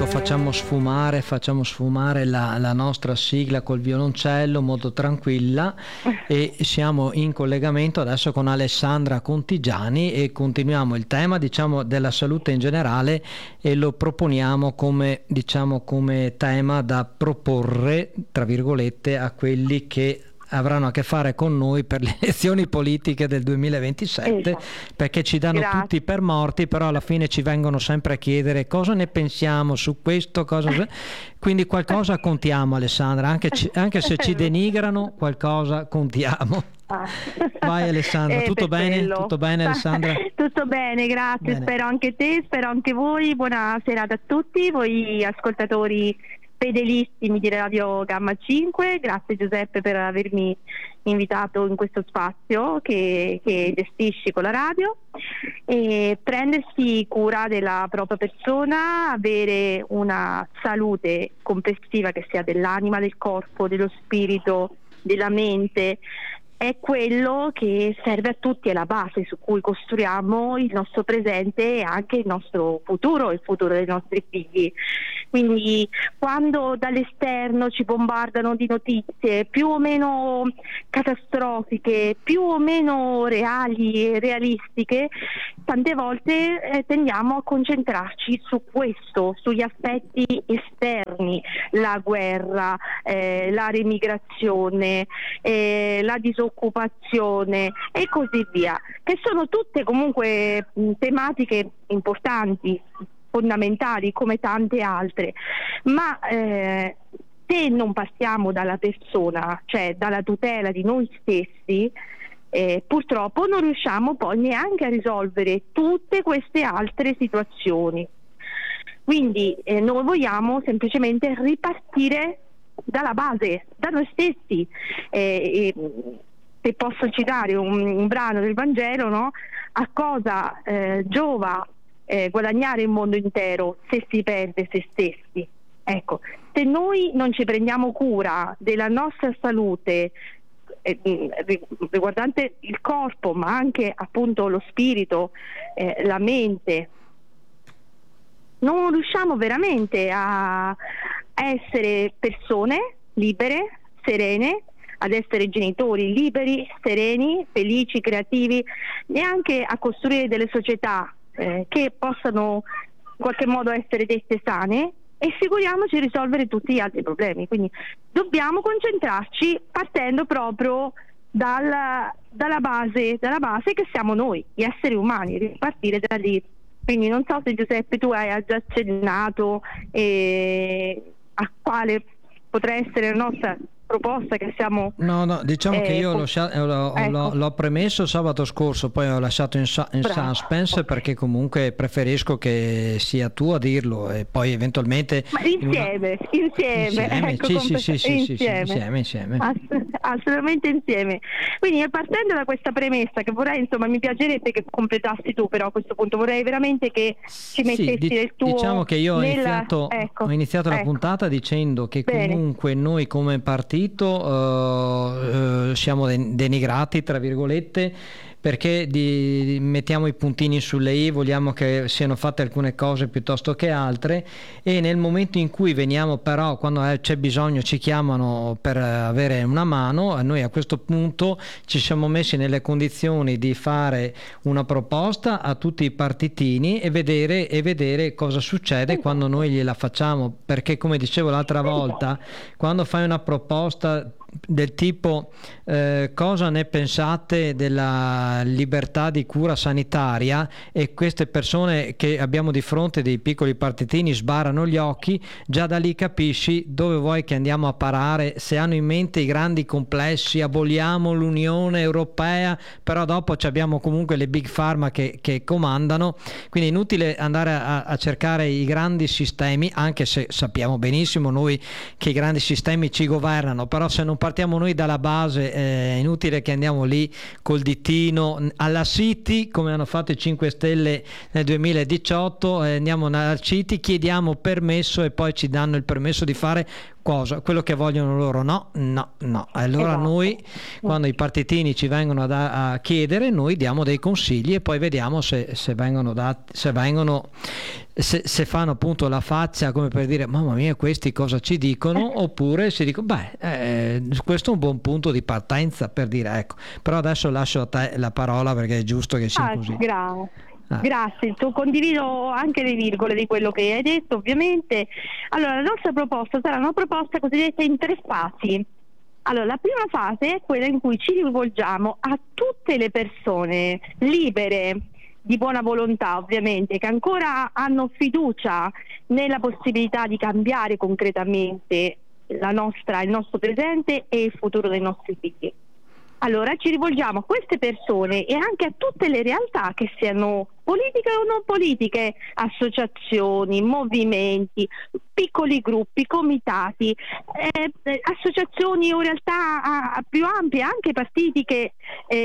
ecco, facciamo sfumare la nostra sigla col violoncello, molto tranquilla, e siamo in collegamento adesso con Alessandra Contigiani e continuiamo il tema, diciamo, della salute in generale, e lo proponiamo come, diciamo, come tema da proporre, tra virgolette, a quelli che avranno a che fare con noi per le elezioni politiche del 2027, esatto. Perché ci danno tutti per morti, però alla fine ci vengono sempre a chiedere cosa ne pensiamo su questo, quindi qualcosa contiamo, Alessandra, anche se ci denigrano, qualcosa contiamo. Vai Alessandra, tutto bene? Tutto bene Alessandra? Tutto bene, grazie, bene. Spero anche te, spero anche voi. Buona serata a tutti, voi ascoltatori fedelissimi di Radio Gamma 5. Grazie Giuseppe per avermi invitato in questo spazio che gestisci con la radio. E prendersi cura della propria persona, avere una salute complessiva che sia dell'anima, del corpo, dello spirito, della mente, è quello che serve a tutti, è la base su cui costruiamo il nostro presente e anche il nostro futuro, il futuro dei nostri figli. Quindi quando dall'esterno ci bombardano di notizie più o meno catastrofiche, più o meno reali e realistiche, tante volte tendiamo a concentrarci su questo, sugli aspetti esterni, la guerra, la remigrazione, la disoccupazione e così via, che sono tutte comunque tematiche importanti, fondamentali come tante altre, ma se non passiamo dalla persona, cioè dalla tutela di noi stessi, purtroppo non riusciamo poi neanche a risolvere tutte queste altre situazioni. Quindi noi vogliamo semplicemente ripartire dalla base, da noi stessi. Se posso citare un brano del Vangelo, no? A cosa giova guadagnare il mondo intero se si perde se stessi? Ecco, se noi non ci prendiamo cura della nostra salute riguardante il corpo, ma anche appunto lo spirito, la mente, non riusciamo veramente a essere persone libere, serene, ad essere genitori liberi, sereni, felici, creativi, neanche a costruire delle società che possano in qualche modo essere dette sane, e figuriamoci risolvere tutti gli altri problemi. Quindi dobbiamo concentrarci partendo proprio dalla base che siamo noi, gli esseri umani, ripartire da lì. Quindi non so se Giuseppe tu hai già accennato a quale potrà essere la nostra proposta che siamo... No, diciamo che io l'ho premesso sabato scorso, poi ho lasciato in suspense perché comunque preferisco che sia tu a dirlo e poi eventualmente... Ma insieme. Insieme. Assolutamente insieme. Quindi partendo da questa premessa, che vorrei, insomma, mi piacerebbe che completassi tu, però a questo punto vorrei veramente che ci mettessi del tuo... Diciamo che io ho iniziato la puntata dicendo che comunque noi come partito siamo denigrati, tra virgolette, perché mettiamo i puntini sulle i, vogliamo che siano fatte alcune cose piuttosto che altre, e nel momento in cui veniamo, però, quando c'è bisogno, ci chiamano per avere una mano, noi a questo punto ci siamo messi nelle condizioni di fare una proposta a tutti i partitini e vedere cosa succede quando noi gliela facciamo, perché come dicevo l'altra volta, quando fai una proposta del tipo cosa ne pensate della libertà di cura sanitaria, e queste persone che abbiamo di fronte, dei piccoli partitini, sbarrano gli occhi, già da lì capisci dove vuoi che andiamo a parare. Se hanno in mente i grandi complessi, aboliamo l'Unione Europea, però dopo abbiamo comunque le big pharma che comandano, quindi è inutile andare a cercare i grandi sistemi, anche se sappiamo benissimo noi che i grandi sistemi ci governano, però se non partiamo noi dalla base è inutile che andiamo lì col ditino alla City, come hanno fatto i 5 Stelle nel 2018, andiamo alla City, chiediamo permesso e poi ci danno il permesso di fare quello che vogliono loro. No. Allora Esatto. noi, quando i partitini ci vengono a chiedere, noi diamo dei consigli e poi vediamo se vengono dati, se fanno appunto la faccia come per dire mamma mia questi cosa ci dicono, oppure si dicono questo è un buon punto di partenza per dire ecco. Però adesso lascio a te la parola perché è giusto che sia così. Grazie, condivido anche le virgole di quello che hai detto, ovviamente. Allora, la nostra proposta sarà una proposta cosiddetta in 3 fasi. Allora, la prima fase è quella in cui ci rivolgiamo a tutte le persone libere, di buona volontà ovviamente, che ancora hanno fiducia nella possibilità di cambiare concretamente il nostro presente e il futuro dei nostri figli. Allora ci rivolgiamo a queste persone e anche a tutte le realtà, che siano politiche o non politiche, associazioni, movimenti, piccoli gruppi, comitati, associazioni o realtà più ampie, anche partitiche,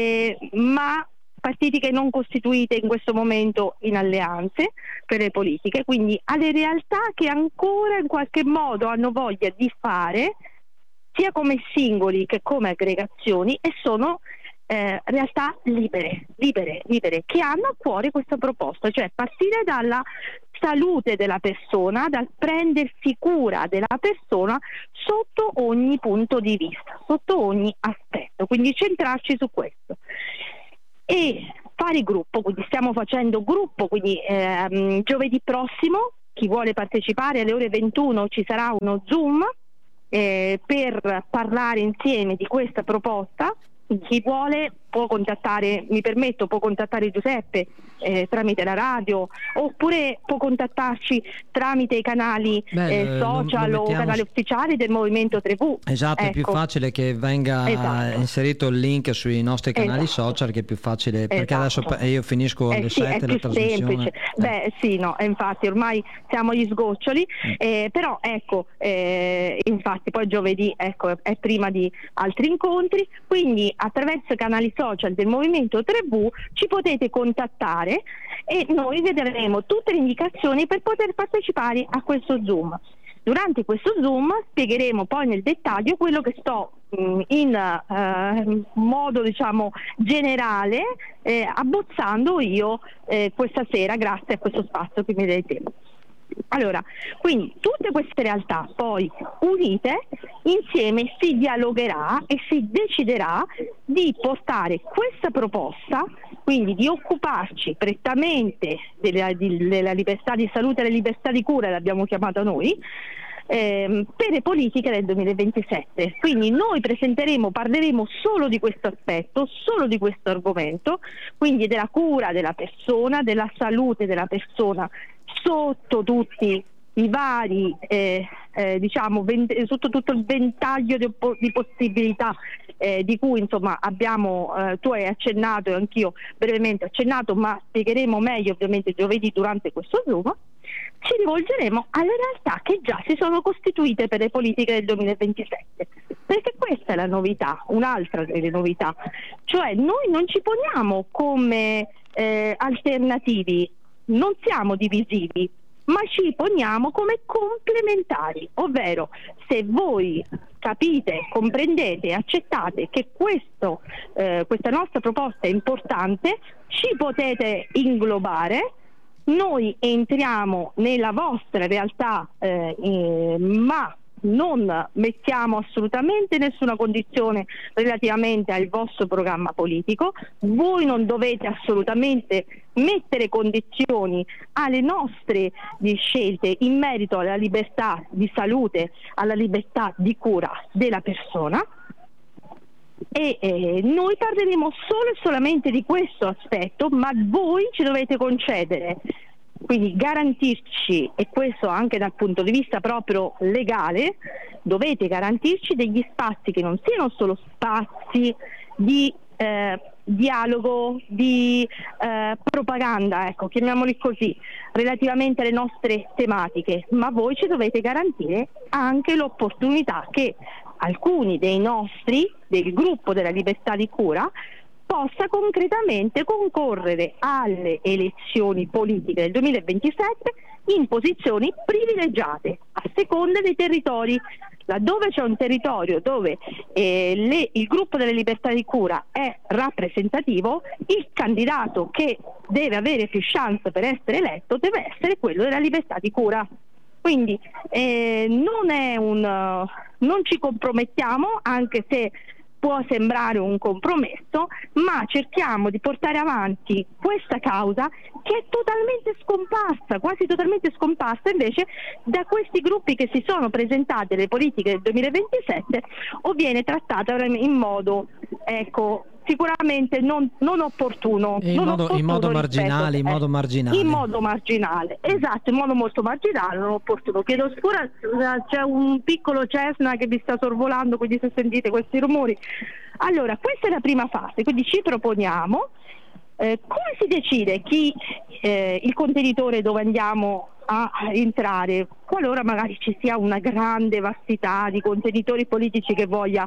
ma partitiche non costituite in questo momento in alleanze per le politiche, quindi alle realtà che ancora in qualche modo hanno voglia di fare, sia come singoli che come aggregazioni, e sono realtà libere, che hanno a cuore questa proposta, cioè partire dalla salute della persona, dal prendersi cura della persona sotto ogni punto di vista, sotto ogni aspetto, quindi centrarci su questo. E fare gruppo, quindi stiamo facendo gruppo, quindi giovedì prossimo chi vuole partecipare alle ore 21 ci sarà uno Zoom per parlare insieme di questa proposta. Chi vuole può contattare Giuseppe tramite la radio, oppure può contattarci tramite i canali social o canali ufficiali del Movimento 3V. Esatto, ecco. È più facile che venga inserito il link sui nostri canali social, che è più facile, perché adesso io finisco alle 7 la trasmissione. Infatti ormai siamo agli sgoccioli, però ecco, infatti poi giovedì è prima di altri incontri, quindi attraverso i canali social del Movimento 3V ci potete contattare e noi vi daremo tutte le indicazioni per poter partecipare a questo Zoom. Durante questo Zoom spiegheremo poi nel dettaglio quello che sto in modo generale abbozzando io questa sera, grazie a questo spazio che mi date. Allora, quindi tutte queste realtà poi unite insieme si dialogherà e si deciderà di portare questa proposta, quindi di occuparci prettamente della libertà di salute e della libertà di cura, l'abbiamo chiamata noi, per le politiche del 2027. Quindi noi parleremo solo di questo aspetto, solo di questo argomento, quindi della cura della persona, della salute della persona, sotto tutti i vari sotto tutto il ventaglio di possibilità di cui abbiamo, tu hai accennato e anch'io brevemente accennato, ma spiegheremo meglio ovviamente giovedì durante questo Zoom. Ci rivolgeremo alle realtà che già si sono costituite per le politiche del 2027, perché questa è la novità, un'altra delle novità, cioè noi non ci poniamo come alternativi, non siamo divisivi, ma ci poniamo come complementari, ovvero se voi capite, comprendete e accettate che questa nostra proposta è importante, ci potete inglobare. Noi entriamo nella vostra realtà, ma non mettiamo assolutamente nessuna condizione relativamente al vostro programma politico. Voi non dovete assolutamente mettere condizioni alle nostre scelte in merito alla libertà di salute, alla libertà di cura della persona. E noi parleremo solo e solamente di questo aspetto, ma voi ci dovete concedere, quindi garantirci, e questo anche dal punto di vista proprio legale, dovete garantirci degli spazi che non siano solo spazi di dialogo, di propaganda, ecco, chiamiamoli così, relativamente alle nostre tematiche, ma voi ci dovete garantire anche l'opportunità che alcuni dei nostri, del gruppo della libertà di cura, possa concretamente concorrere alle elezioni politiche del 2027 in posizioni privilegiate a seconda dei territori laddove c'è un territorio dove il gruppo delle libertà di cura è rappresentativo, il candidato che deve avere più chance per essere eletto deve essere quello della libertà di cura. Quindi non ci compromettiamo, anche se può sembrare un compromesso, ma cerchiamo di portare avanti questa causa che è totalmente scomparsa, quasi totalmente scomparsa invece da questi gruppi che si sono presentati alle politiche del 2027, o viene trattata in modo, ecco, sicuramente non opportuno, in modo marginale, esatto, in modo molto marginale, non opportuno. Chiedo scusa, c'è un piccolo Cessna che vi sta sorvolando, quindi se sentite questi rumori. Allora, questa è la prima fase, quindi ci proponiamo. Come si decide il contenitore dove andiamo a entrare, qualora magari ci sia una grande vastità di contenitori politici che voglia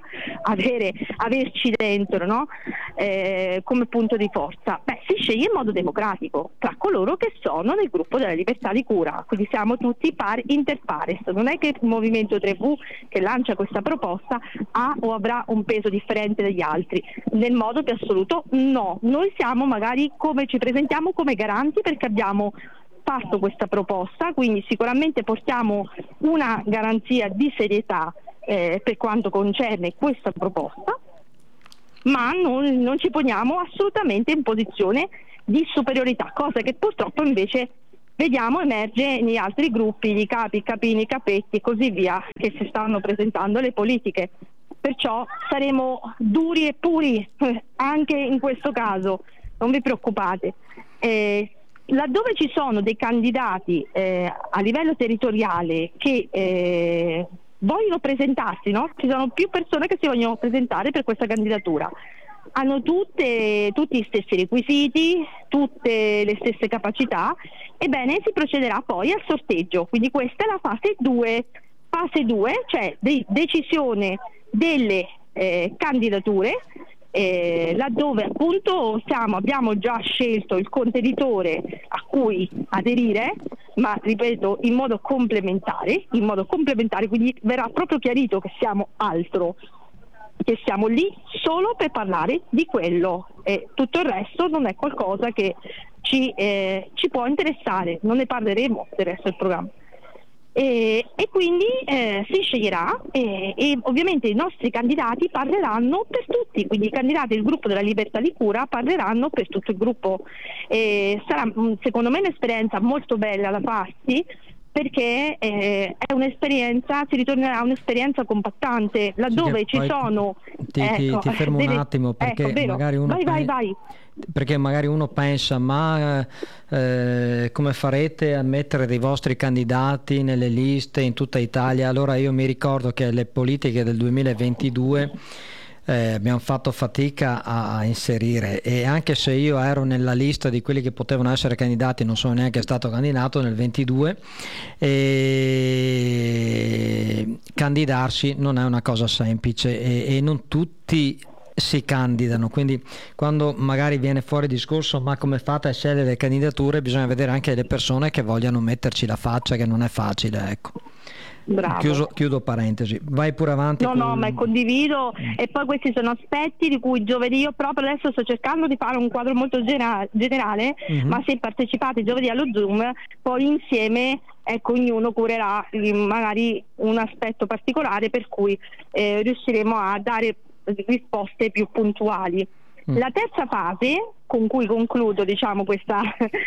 averci dentro, no? Come punto di forza? Si sceglie in modo democratico tra coloro che sono nel gruppo della libertà di cura, quindi siamo tutti inter pares, non è che il Movimento 3V che lancia questa proposta ha o avrà un peso differente dagli altri, nel modo più assoluto no, noi siamo magari come ci presentiamo come garanti perché abbiamo fatto questa proposta, quindi sicuramente portiamo una garanzia di serietà per quanto concerne questa proposta, ma non ci poniamo assolutamente in posizione di superiorità, cosa che purtroppo invece vediamo emerge negli altri gruppi, i capi, i capini, i capetti e così via che si stanno presentando alle politiche. Perciò saremo duri e puri anche in questo caso, non vi preoccupate. Laddove ci sono dei candidati a livello territoriale che vogliono presentarsi, no? Ci sono più persone che si vogliono presentare per questa candidatura, hanno tutti gli stessi requisiti, tutte le stesse capacità, ebbene si procederà poi al sorteggio, quindi questa è la fase 2. Fase 2, cioè decisione delle candidature, laddove appunto abbiamo già scelto il contenitore a cui aderire, ma ripeto in modo complementare, quindi verrà proprio chiarito che siamo altro, che siamo lì solo per parlare di quello e tutto il resto non è qualcosa che ci può interessare, non ne parleremo del resto del programma. E quindi si sceglierà e ovviamente i nostri candidati parleranno per tutti, quindi i candidati del gruppo della libertà di cura parleranno per tutto il gruppo. Sarà secondo me un'esperienza molto bella da farsi, perché è un'esperienza, si ritornerà a un'esperienza compattante laddove ci sono ti fermo un attimo perché magari uno vai. Perché magari uno pensa ma come farete a mettere dei vostri candidati nelle liste in tutta Italia? Allora io mi ricordo che le politiche del 2022 abbiamo fatto fatica a inserire, e anche se io ero nella lista di quelli che potevano essere candidati, non sono neanche stato candidato nel 22, e candidarsi non è una cosa semplice e non tutti si candidano, quindi quando magari viene fuori il discorso ma come fate a scegliere le candidature, bisogna vedere anche le persone che vogliano metterci la faccia, che non è facile, ecco. Bravo. Chiudo parentesi, vai pure avanti. No, ma condivido. E poi questi sono aspetti di cui giovedì io proprio adesso sto cercando di fare un quadro molto generale, ma se partecipate giovedì allo Zoom, poi insieme ognuno curerà magari un aspetto particolare per cui riusciremo a dare risposte più puntuali. La terza fase, con cui concludo questa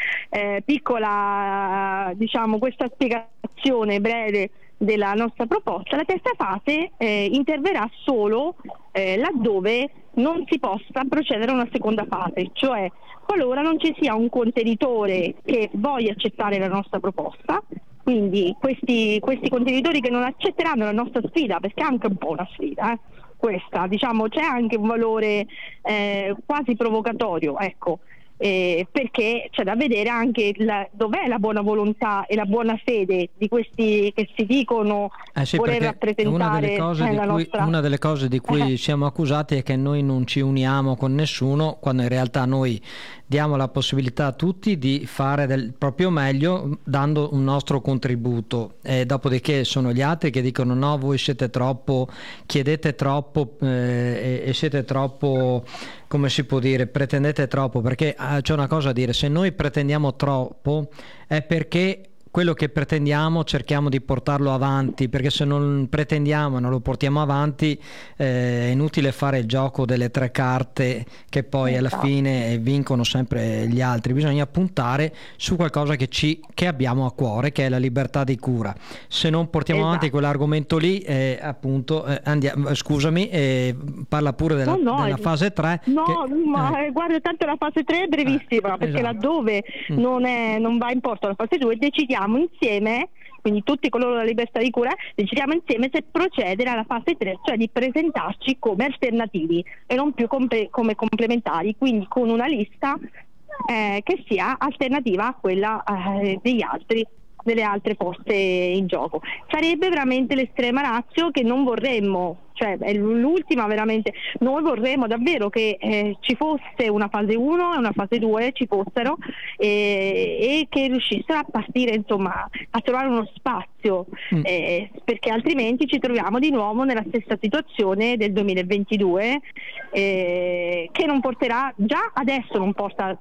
piccola questa spiegazione breve della nostra proposta, la terza fase interverrà solo laddove non si possa procedere a una seconda fase, cioè qualora non ci sia un contenitore che voglia accettare la nostra proposta, quindi questi contenitori che non accetteranno la nostra sfida, perché è anche un po' una sfida, questa, c'è anche un valore quasi provocatorio, ecco. perché c'è da vedere anche dov'è la buona volontà e la buona fede di questi che si dicono Sì, voler perché rappresentare una delle cose di cui siamo accusati è che noi non ci uniamo con nessuno, quando in realtà noi diamo la possibilità a tutti di fare del proprio meglio dando un nostro contributo, e dopodiché sono gli altri che dicono no, voi siete troppo, chiedete troppo e siete troppo, come si può dire, pretendete troppo, perché c'è una cosa a dire: se noi pretendiamo troppo è perché quello che pretendiamo cerchiamo di portarlo avanti, perché se non pretendiamo e non lo portiamo avanti è inutile fare il gioco delle tre carte che poi alla fine vincono sempre gli altri. Bisogna puntare su qualcosa che abbiamo a cuore, che è la libertà di cura. Se non portiamo avanti quell'argomento lì, appunto scusami, parla pure della fase 3. Guarda, tanto la fase 3 è brevissima, perché laddove non va in porto la fase 2 decidiamo insieme, quindi tutti coloro della libertà di cura, decidiamo insieme se procedere alla fase 3, cioè di presentarci come alternativi e non più come complementari, quindi con una lista che sia alternativa a quella delle altre poste in gioco. Sarebbe veramente l'estrema ratio che non vorremmo, cioè è l'ultima veramente. Noi vorremmo davvero che ci fosse una fase 1 e una fase 2, ci fossero, e che riuscissero a partire, insomma, a trovare uno spazio, perché altrimenti ci troviamo di nuovo nella stessa situazione del 2022, che non porterà, già adesso non porta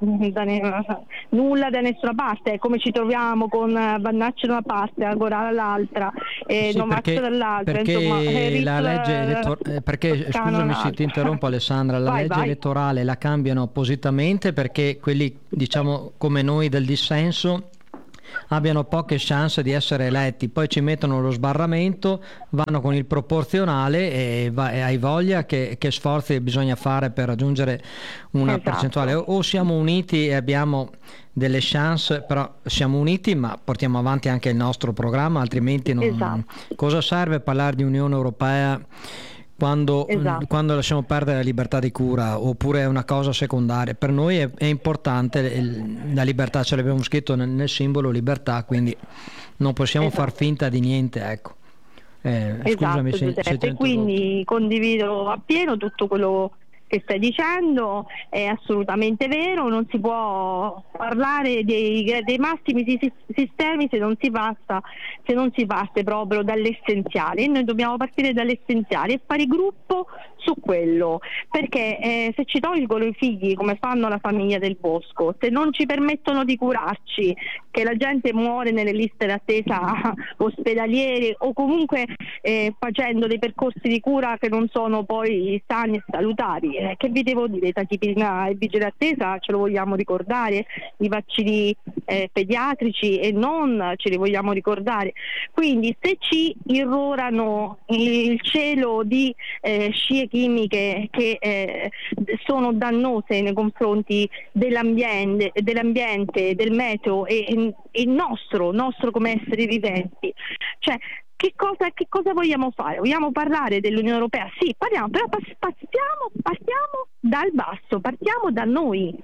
nulla da nessuna parte, come ci troviamo con Vannacci da una parte, Agorà dall'altra, Novaccio dall'altra, insomma, la legge perché scusami se ti interrompo, Alessandra, la legge elettorale la cambiano appositamente perché quelli, diciamo, come noi del dissenso abbiano poche chance di essere eletti, poi ci mettono lo sbarramento, vanno con il proporzionale e hai voglia che sforzi bisogna fare per raggiungere una percentuale. O siamo uniti e abbiamo delle chance, però siamo uniti ma portiamo avanti anche il nostro programma, altrimenti cosa serve parlare di Unione Europea quando lasciamo perdere la libertà di cura, oppure è una cosa secondaria? Per noi è importante la libertà, ce l'abbiamo scritto nel simbolo libertà, quindi non possiamo far finta di niente, ecco. Scusami se quindi condivido appieno tutto quello che stai dicendo, è assolutamente vero, non si può parlare dei massimi sistemi se non si parte proprio dall'essenziale. Noi dobbiamo partire dall'essenziale e fare gruppo su quello, perché se ci tolgono i figli come fanno la famiglia del Bosco, se non ci permettono di curarci, che la gente muore nelle liste d'attesa ospedaliere o comunque facendo dei percorsi di cura che non sono poi sani e salutari, che vi devo dire, tachipirina e vigile attesa ce lo vogliamo ricordare, i vaccini pediatrici e non ce li vogliamo ricordare. Quindi se ci irrorano il cielo di scie chimiche che sono dannose nei confronti dell'ambiente, del meteo e il nostro come esseri viventi, cioè che cosa vogliamo fare? Vogliamo parlare dell'Unione Europea? Sì, parliamo, però partiamo dal basso, partiamo da noi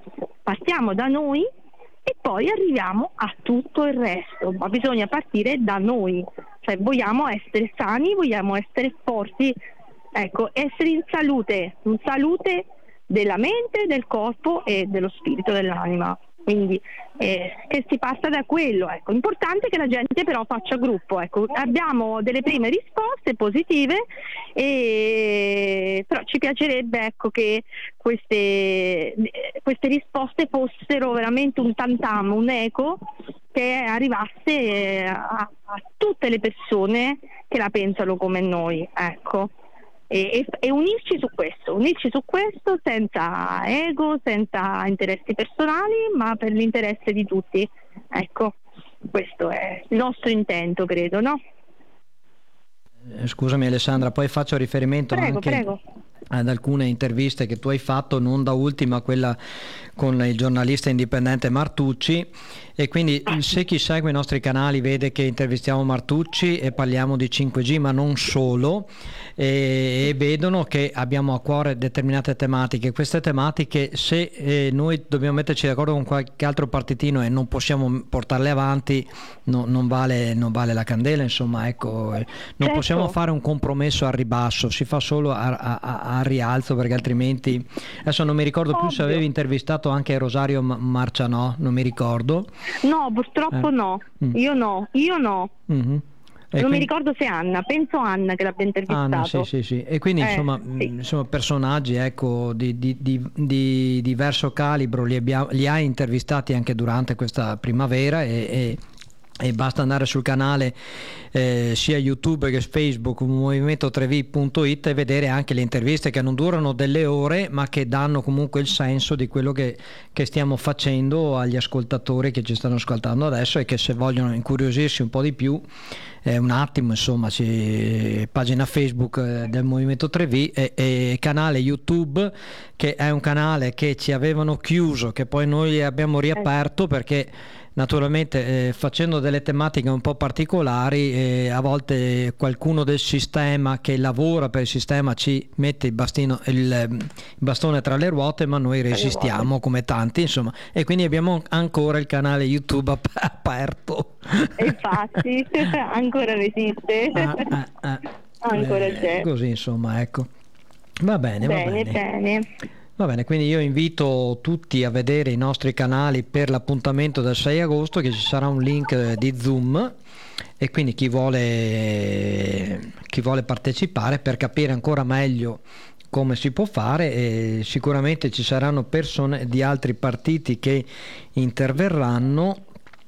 e poi arriviamo a tutto il resto, ma bisogna partire da noi, cioè vogliamo essere sani, vogliamo essere forti, ecco, essere in salute della mente, del corpo e dello spirito, dell'anima. Quindi che si passa da quello, ecco. Importante che la gente però faccia gruppo, ecco. Abbiamo delle prime risposte positive, però ci piacerebbe, ecco, che queste risposte fossero veramente un tantam, un eco che arrivasse a tutte le persone che la pensano come noi, ecco. E unirci su questo senza ego, senza interessi personali, ma per l'interesse di tutti, ecco, questo è il nostro intento, credo, no? Scusami Alessandra, poi faccio riferimento prego. ad alcune interviste che tu hai fatto, non da ultima quella con il giornalista indipendente Martucci, e quindi se chi segue i nostri canali vede che intervistiamo Martucci e parliamo di 5G, ma non solo, e vedono che abbiamo a cuore determinate tematiche. Queste tematiche, se noi dobbiamo metterci d'accordo con qualche altro partitino e non possiamo portarle avanti, non vale la candela, insomma, ecco, non possiamo fare un compromesso al ribasso, si fa solo a rialzo, perché altrimenti, adesso non mi ricordo più se avevi intervistato anche Rosario Marcianò, non mi ricordo. No, purtroppo no. Io no. Mm-hmm. Non mi ricordo se Anna, penso Anna che l'abbia intervistato. Anna, sì. E quindi insomma personaggi, ecco, di diverso calibro li hai intervistati anche durante questa primavera, e basta andare sul canale sia YouTube che Facebook movimento3v.it e vedere anche le interviste, che non durano delle ore ma che danno comunque il senso di quello che stiamo facendo agli ascoltatori che ci stanno ascoltando adesso, e che se vogliono incuriosirsi un po' di più, un attimo, insomma, pagina Facebook del Movimento 3V e canale YouTube, che è un canale che ci avevano chiuso, che poi noi abbiamo riaperto perché naturalmente facendo delle tematiche un po' particolari, a volte qualcuno del sistema che lavora per il sistema ci mette il bastone tra le ruote, ma noi resistiamo come tanti, insomma, e quindi abbiamo ancora il canale YouTube aperto. Infatti ancora resiste. Ancora c'è. Così, insomma, ecco. Va bene. Va bene, quindi io invito tutti a vedere i nostri canali per l'appuntamento del 6 agosto, che ci sarà un link di Zoom, e quindi chi vuole partecipare per capire ancora meglio come si può fare, e sicuramente ci saranno persone di altri partiti che interverranno,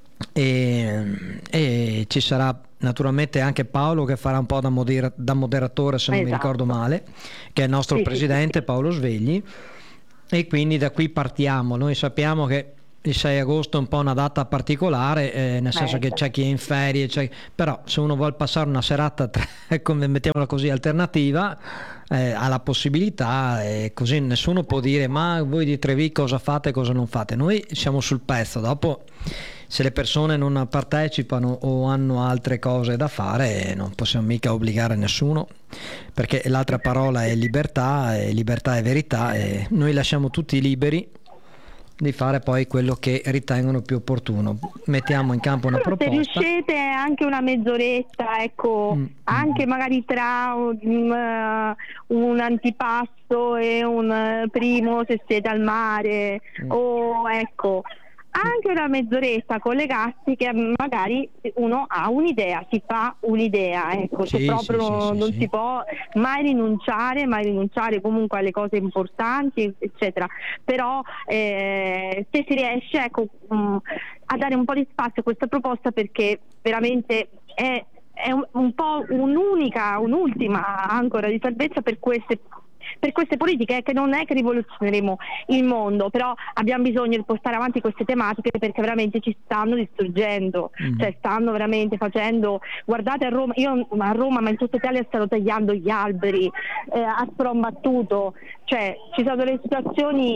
e ci sarà naturalmente anche Paolo che farà un po' da moderatore, se non mi ricordo male, che è il nostro presidente Paolo Svegli. E quindi da qui partiamo. Noi sappiamo che il 6 agosto è un po' una data particolare, nel senso che c'è chi è in ferie, però se uno vuole passare una serata, come mettiamola così, alternativa, ha la possibilità, così nessuno può dire ma voi di Trevi cosa fate e cosa non fate. Noi siamo sul pezzo, dopo se le persone non partecipano o hanno altre cose da fare non possiamo mica obbligare nessuno, perché l'altra parola è libertà, e libertà è verità, e noi lasciamo tutti liberi di fare poi quello che ritengono più opportuno. Mettiamo in campo una proposta. Se riuscite anche una mezz'oretta, ecco, anche magari tra un antipasto e un primo, se siete al mare, o ecco, anche una mezz'oretta collegarsi, che magari uno ha un'idea, si fa un'idea, ecco, se proprio non si può mai rinunciare comunque alle cose importanti, eccetera, però se si riesce, ecco, a dare un po' di spazio a questa proposta, perché veramente è un po' un'ultima ancora di salvezza per queste politiche, che non è che rivoluzioneremo il mondo, però abbiamo bisogno di portare avanti queste tematiche, perché veramente ci stanno distruggendo, cioè stanno veramente facendo, guardate a Roma, ma in tutta Italia stanno tagliando gli alberi a sprombattuto, cioè ci sono delle situazioni.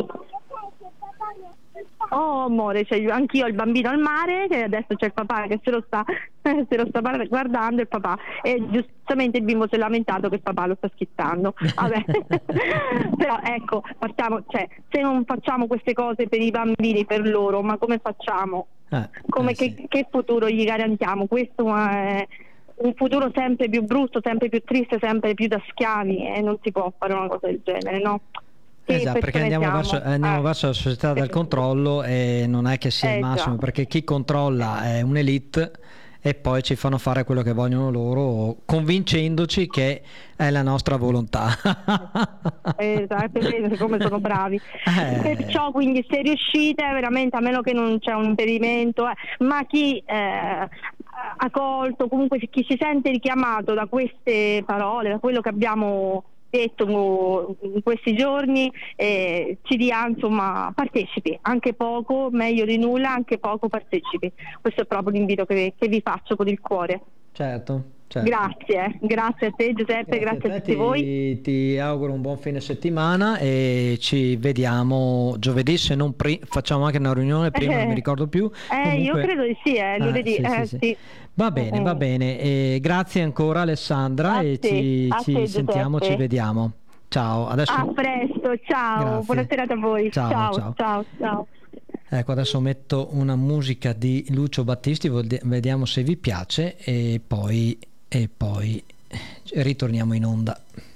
Oh amore, cioè, anch'io ho il bambino al mare, che adesso c'è il papà che se lo sta guardando, il papà, e giustamente il bimbo si è lamentato che il papà lo sta schittando. Vabbè. Però ecco, cioè, se non facciamo queste cose per i bambini, per loro, ma come facciamo? Che futuro gli garantiamo? Questo è un futuro sempre più brutto, sempre più triste, sempre più da schiavi, e non si può fare una cosa del genere, no? Esatto, perché andiamo verso la società del controllo, e non è che sia il massimo, perché chi controlla è un'elite e poi ci fanno fare quello che vogliono loro, convincendoci che è la nostra volontà. Esatto, come sono bravi. Perciò, quindi, se riuscite veramente, a meno che non c'è un impedimento, ma chi ha colto, comunque chi si sente richiamato da queste parole, da quello che abbiamo detto in questi giorni, ci dia, insomma, partecipi, anche poco, meglio di nulla, anche poco partecipi. Questo è proprio l'invito che vi faccio con il cuore. Certo. Certo. Grazie a te Giuseppe, grazie a tutti voi. Ti auguro un buon fine settimana e ci vediamo giovedì, se non facciamo anche una riunione prima, non mi ricordo più. Comunque, io credo di sì, lunedì. Sì. Va bene. E grazie ancora Alessandra e ci sentiamo, ci vediamo. Ciao. Adesso... A presto, ciao. Grazie. Buona serata a voi. Ciao. Ecco, adesso metto una musica di Lucio Battisti, vediamo se vi piace e poi ritorniamo in onda.